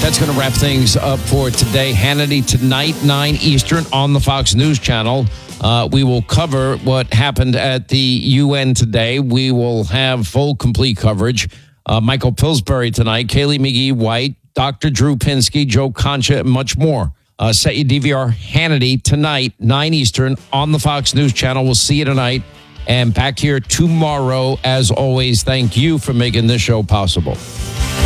That's going to wrap things up for today. Hannity tonight, 9 Eastern on the Fox News Channel. We will cover what happened at the UN today. We will have full, complete coverage. Michael Pillsbury tonight, Kaylee McGee-White, Dr. Drew Pinsky, Joe Concha, and much more. Set your DVR. Hannity tonight, 9 Eastern on the Fox News Channel. We'll see you tonight and back here tomorrow. As always, thank you for making this show possible.